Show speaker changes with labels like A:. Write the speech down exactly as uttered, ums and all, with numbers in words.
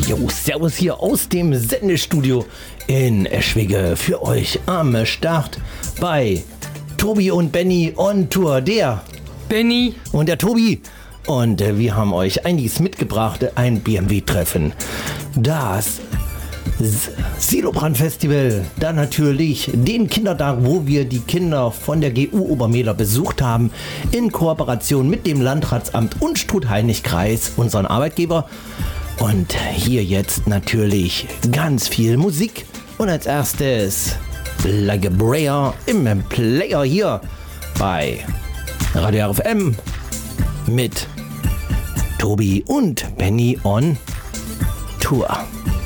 A: Jo, servus hier aus dem Sendestudio in Eschwege für euch am Start bei Tobi und Benny on Tour. Der
B: Benny
A: und der Tobi. Und äh, wir haben euch einiges mitgebracht, ein B M W-Treffen, das S- Silobrand-Festival, dann natürlich den Kindertag, wo wir die Kinder von der G U Obermehler besucht haben, in Kooperation mit dem Landratsamt und Struth-Heinrich-Kreis, unseren Arbeitgeber. Und hier jetzt natürlich ganz viel Musik. Und als erstes Like a Brayer im Player hier bei Radio R F M mit Tobi und Benny on Tour.